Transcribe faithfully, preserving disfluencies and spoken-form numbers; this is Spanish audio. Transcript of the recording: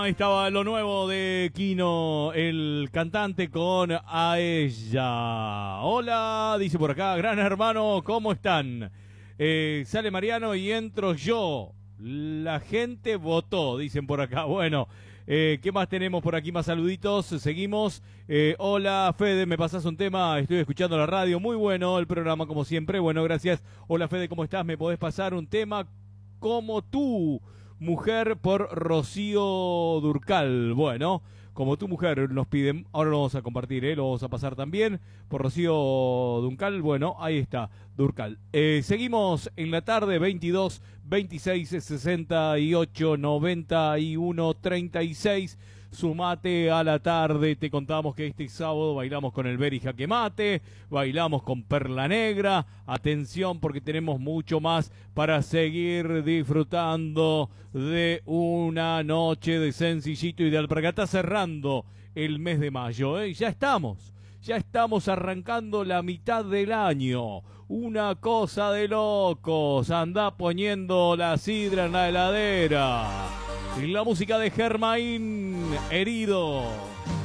Ahí estaba lo nuevo de Kino, el cantante con A Ella. Hola, dice por acá, gran hermano, ¿cómo están? Eh, sale Mariano y entro yo. La gente votó, dicen por acá. Bueno, eh, ¿qué más tenemos por aquí? Más saluditos, seguimos. Eh, hola, Fede, ¿me pasás un tema? Estoy escuchando la radio, muy bueno el programa como siempre. Bueno, gracias. Hola, Fede, ¿cómo estás? ¿Me podés pasar un tema como tú? Mujer por Rocío Durcal. Bueno, como tu mujer nos piden, ahora lo vamos a compartir, ¿eh? Lo vamos a pasar también por Rocío Durcal. Bueno, ahí está, Durcal. Eh, seguimos en la tarde, veintidós, veintiséis, sesenta y ocho, noventa y uno, treinta y seis. Sumate a la tarde, te contamos que este sábado bailamos con el Beri Jaque Mate, bailamos con Perla Negra, atención porque tenemos mucho más para seguir disfrutando de una noche de sencillito y de alpargata cerrando el mes de mayo, ¿eh? Ya estamos, ya estamos arrancando la mitad del año, una cosa de locos, anda poniendo la sidra en la heladera. Y la música de Germain, Herido.